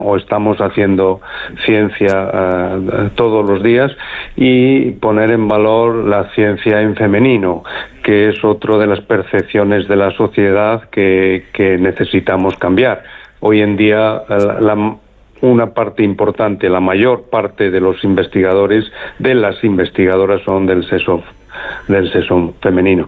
o estamos haciendo ciencia todos los días, y poner en valor la ciencia en femenino, que es otra de las percepciones de la sociedad que necesitamos cambiar. Hoy en día una parte importante, la mayor parte de los investigadores, de las investigadoras, son del sexo femenino.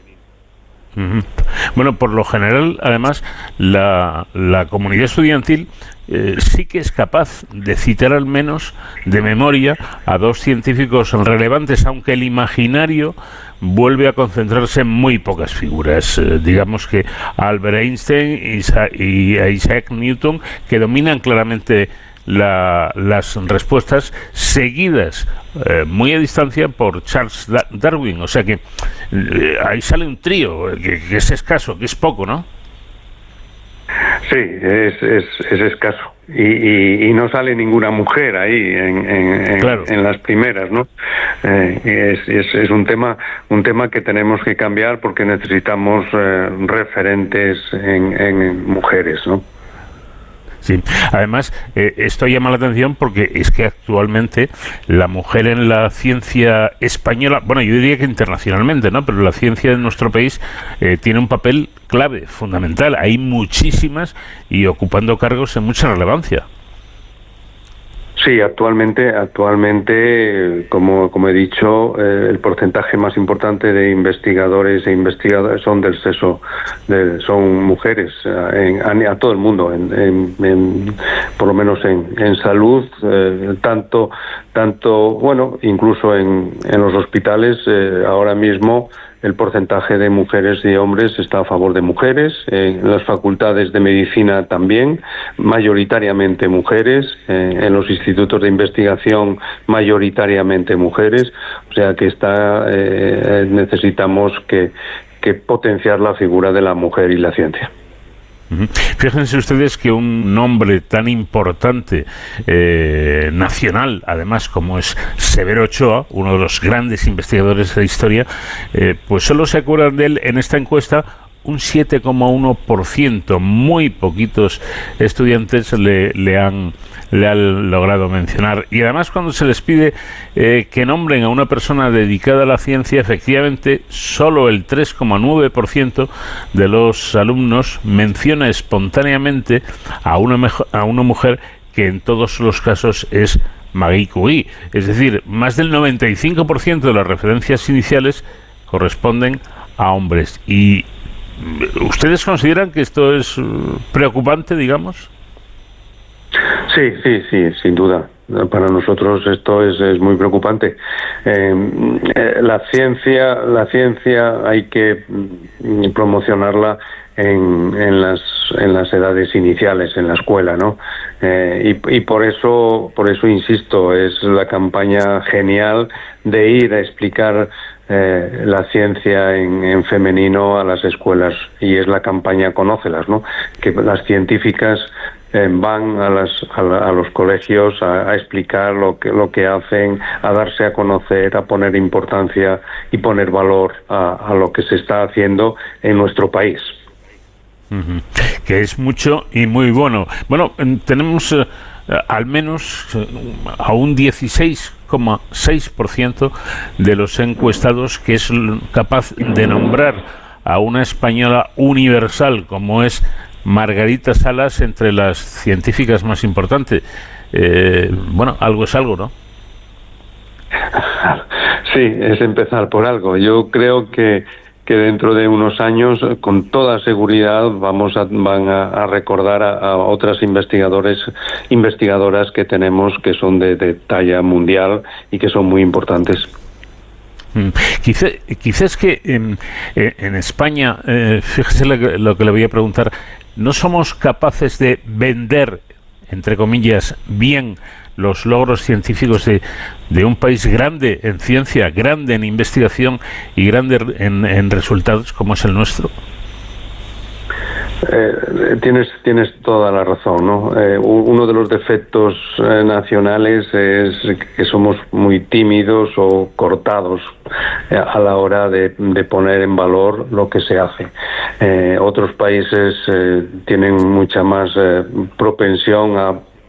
Bueno, por lo general, además, la comunidad estudiantil sí que es capaz de citar al menos de memoria a dos científicos relevantes, aunque el imaginario vuelve a concentrarse en muy pocas figuras. Digamos que Albert Einstein y Isaac Newton, que dominan claramente las respuestas, seguidas muy a distancia por Charles Darwin. O sea que ahí sale un trío que es escaso, que es poco, ¿no? Sí, es escaso. Y no sale ninguna mujer ahí claro, en las primeras, ¿no? Es un tema que tenemos que cambiar, porque necesitamos referentes en mujeres, ¿no? Sí, además esto llama la atención porque es que actualmente la mujer en la ciencia española, bueno, yo diría que internacionalmente, ¿no? Pero la ciencia de nuestro país tiene un papel clave, fundamental. Hay muchísimas y ocupando cargos de mucha relevancia. Sí, actualmente, como he dicho, el porcentaje más importante de investigadores e investigadoras son del sexo, son mujeres a todo el mundo, por lo menos en salud, tanto bueno, incluso en los hospitales. Ahora mismo el porcentaje de mujeres y hombres está a favor de mujeres. En las facultades de medicina también, mayoritariamente mujeres. En los institutos de investigación, mayoritariamente mujeres. O sea que necesitamos que potenciar la figura de la mujer y la ciencia. Fíjense ustedes que un nombre tan importante nacional, además, como es Severo Ochoa, uno de los grandes investigadores de la historia, pues solo se acuerdan de él en esta encuesta un 7,1%. Muy poquitos estudiantes le han logrado mencionar. Y además, cuando se les pide que nombren a una persona dedicada a la ciencia, efectivamente solo el 3,9% de los alumnos menciona espontáneamente a una mujer, que en todos los casos es Marie Curie. Es decir, más del 95% de las referencias iniciales corresponden a hombres. ¿Y ustedes consideran que esto es preocupante, digamos? Sí, sin duda. Para nosotros esto es muy preocupante. La ciencia hay que promocionarla en las edades iniciales, en la escuela, ¿no? Y por eso insisto, es la campaña genial de ir a explicar la ciencia en femenino a las escuelas, y es la campaña Conócelas, ¿no? Que las científicas van a los colegios a explicar lo que hacen, a darse a conocer, a poner importancia y poner valor a lo que se está haciendo en nuestro país. Que es mucho y muy bueno. Bueno, tenemos al menos a un 16,6% de los encuestados que es capaz de nombrar a una española universal como es Margarita Salas entre las científicas más importantes. Bueno, algo es algo, ¿no? Sí, es empezar por algo. Yo creo que dentro de unos años, con toda seguridad, van a recordar a otras investigadoras que tenemos, que son de talla mundial y que son muy importantes. Quizás que en España, fíjese lo que le voy a preguntar, ¿no somos capaces de vender, entre comillas, bien los logros científicos de un país grande en ciencia, grande en investigación y grande en resultados como es el nuestro? Tienes toda la razón, ¿no? Uno de los defectos nacionales es que somos muy tímidos o cortados a la hora de poner en valor lo que se hace. Otros países tienen mucha más propensión a